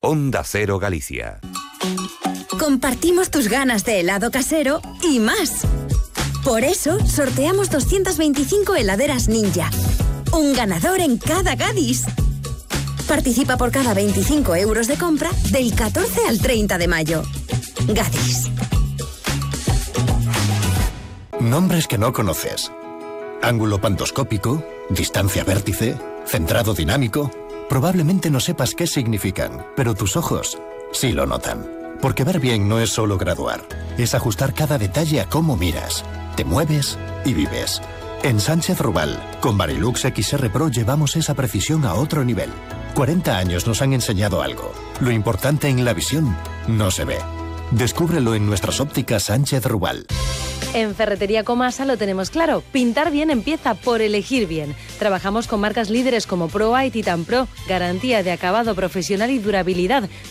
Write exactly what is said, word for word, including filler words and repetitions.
Onda Cero Galicia. Compartimos tus ganas de helado casero y más. Por eso sorteamos doscientas veinticinco heladeras Ninja. Un ganador en cada Gadis. Participa por cada veinticinco euros de compra del catorce al treinta de mayo. Gadis. Nombres que no conoces. Ángulo pantoscópico, distancia vértice, centrado dinámico. Probablemente no sepas qué significan, pero tus ojos sí lo notan. Porque ver bien no es solo graduar, es ajustar cada detalle a cómo miras, te mueves y vives. En Sánchez Rubal, con Varilux X R Pro llevamos esa precisión a otro nivel. cuarenta años nos han enseñado algo. Lo importante en la visión no se ve. Descúbrelo en nuestras ópticas Sánchez Rubal. En Ferretería Comasa lo tenemos claro. Pintar bien empieza por elegir bien. Trabajamos con marcas líderes como ProA y Titan Pro. Garantía de acabado profesional y durabilidad.